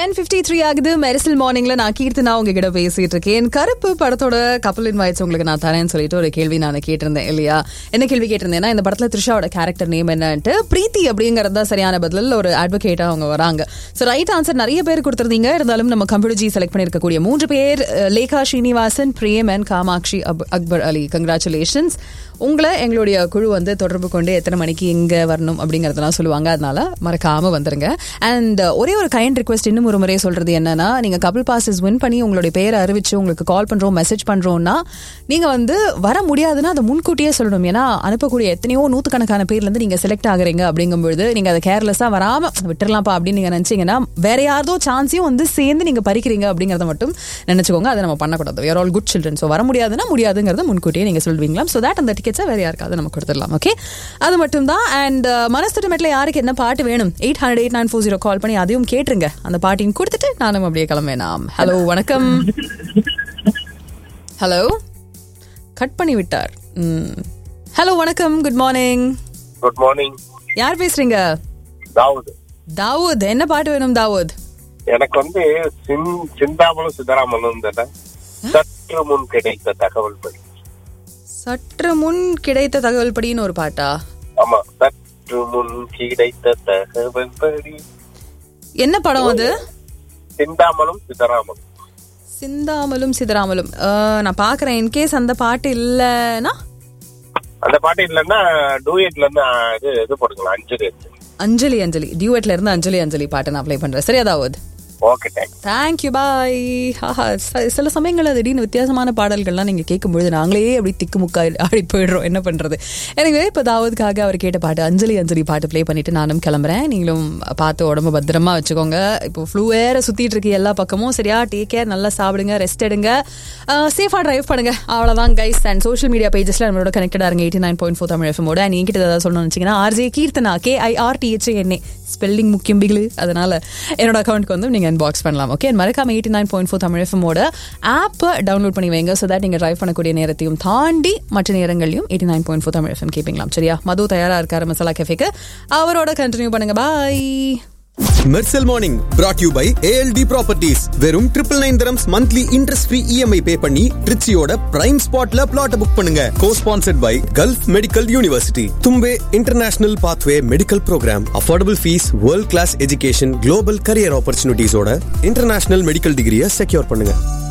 10:53 ஆகுது. மெரிசல் மார்னிங்ல நான் கீர்த்தனா உங்ககிட்ட பேசிட்டு இருக்கேன். கருப்பு படத்தோட கப்பல் இன்வைட்ஸ் உங்களுக்கு நான் தரேன்னு சொல்லிட்டு ஒரு கேள்வி நான் கேட்டிருந்தேன் இல்லையா? என்ன கேள்வி கேட்டிருந்தேன்னா, இந்த படத்துல த்ரிஷாவோட கேரக்டர் நேம் என்னன்ட்டு. பிரீத்தி அப்படிங்கறதா சரியான பதில். ஒரு அட்வொகேட்டா அவங்க வராங்க. ஸோ ரைட் ஆன்சர் நிறைய பேர் கொடுத்திருந்தீங்க. இருந்தாலும் நம்ம கம்ப்யூட்டர் ஜி செலக்ட் பண்ணிருக்கக்கூடிய 3 பேர் Lekha Srinivasan, frame and Kamakshi Akbar Ali. Congratulations. உங்களை எங்களுடைய குழு வந்து தொடர்பு கொண்டு எத்தனை மணிக்கு எங்க வரணும் அப்படிங்கறதெல்லாம் சொல்லுவாங்க. அதனால மறக்காம வந்துருங்க. அண்ட் ஒரே ஒரு கைண்ட் ரிக்வெஸ்ட் இன்னும் ஒரு முறை சொல்றது என்னன்னா, நீங்க கபிள் பாசஸ் வின் பண்ணி உங்களுடைய பேரை அறிவிச்சு உங்களுக்கு கால் பண்றோம், மெசேஜ் பண்றோம்னா நீங்க வந்து வர முடியாதுன்னா அதை முன்கூட்டியே சொல்லணும். ஏன்னா அனுப்பக்கூடிய எத்தனையோ நூற்றுக்கணக்கான பேர்ல இருந்து நீங்க செலக்ட் ஆகுறீங்க அப்படிங்கும்போது நீங்க அதை கேர்லெஸ்ஸா வராம விட்டுறலாம்ப்பா அப்படின்னு நீங்க நினைச்சீங்கன்னா வேற யாரதோ சான்ஸையும் வந்து சேர்ந்து நீங்க பறிக்கிறீங்க அப்படிங்கறத மட்டும் நினைச்சுக்கோங்க. அதை நம்ம பண்ணக்கூடாது. we are all good children. So வர முடியாதுன்னா முடியாதுங்கிறத முன்கூட்டியே நீங்க சொல்வீங்களா? ஸோ தட் அந்த டிக்கெட்ஸை வேற யாருக்காவது நம்ம கொடுத்துடலாம். ஓகே, அது மட்டும் தான். அண்ட் மனசுட்டுமெட்ல யாருக்கு என்ன பாட்டு வேணும் 800-8940 கால் பண்ணி அதையும் கேட்டுருங்க. அந்த பாட்டின் கொடுத்துட்டு நானும் அப்படியே கிளம்பேனாம். ஹலோ வணக்கம். ஹலோ, கட் பண்ணி விட்டார். ஹலோ வணக்கம், குட் மார்னிங். Good morning. யார் பேசுறீங்க? தாவூத். தாவூத், என்ன பாட்டு வேணும் தாவூத்? எனக்கு வந்து சிந்தாமலும் சிதறாமலும் சற்று முன் கிடைத்த தகவல் படி. சற்று முன் கிடைத்த தகவல் படின்னு ஒரு பாட்டா? ஆமா, சற்று முன் கிடைத்த தகவல் படி. என்ன படம் அது? சிந்தாமலும் சிதறாமலும். சிந்தாமலும் சிதறாமலும். நான் பாக்குறேன். இன்கேஸ் அந்த பாட்டு இல்லன்னா, அந்த பாட்டு இல்லன்னா டூயட்ல இருந்து இது போடுங்களா, அஞ்சலி அஞ்சலி டியூட்ல இருந்து அஞ்சலி பாட்டு நான் ப்ளே பண்றேன். சரியா தாவூத்? ஓகே, தேங்க்யூ, பாய். சில சமயங்கள்ல திடீர்னு வித்தியாசமான பாடல்கள்லாம் நீங்க கேட்கும்பொழுது நாங்களே அப்படி திக்குமுக்கா ஆடி போயிடுறோம். என்ன பண்றது? எனவே இப்ப தாவூதுக்காக அவர் கேட்ட பாட்டு அஞ்சலி பாட்டு ப்ளே பண்ணிட்டு நானும் கிளம்புறேன். நீங்களும் பார்த்து உடம்பு பத்திரமா வச்சுக்கோங்க. இப்போ ஃப்ளூ வேற சுத்திட்டு இருக்கு எல்லா பக்கமும். சரியா? டேக் கேர், நல்லா சாப்பிடுங்க, ரெஸ்ட் எடுங்க, சேஃபா டிரைவ் பண்ணுங்க. அவ்வளவுதான் கைஸ். அண்ட் சோஷியல் மீடியா பேஜஸ்ல நம்மளோட கனெக்டடா இருங்க. 89.4 தமிழ் எஃப்எம்மோட. நீ என்கிட்ட ஏதாவது சொல்லணும்னு நினைச்சீங்கன்னா RJ கீர்த்தனா KIRTHANA ஸ்பெல்லிங் முக்கியம் பிகிலு. அதனால என்னோட அக்கௌண்ட்க்கு வந்து நீங்க இன்பாக்ஸ் பண்ணலாம். ஓகே, மறக்காம 89.4 தமிழ் எஃப்எம்மோட ஆப்பை டவுன்லோட் பண்ணி வைங்க. ஸோ தட் நீங்க டிரைவ் பண்ணக்கூடிய நேரத்தையும் தாண்டி மற்ற நேரங்களையும் 89.4 தமிழ் எஃப்எம் கேட்பீங்களாம். சரியா? மது தயாரா இருக்காரு மசாலா கேஃபேக்கு. அவரோட கண்டினியூ பண்ணுங்க. பாய். Mersal morning brought you by ALD Properties. வெறும் 999 dirhams monthly interest free EMI பே பண்ணி ட்ரிச்சியோட பிரைம் ஸ்பாட்ல பிளாட் புக் பண்ணுங்க. Co-sponsored by Gulf Medical University, Tumbe International Pathway Medical Program, affordable fees, world class education, global career opportunities ஓட international medical degree secure பண்ணுங்க.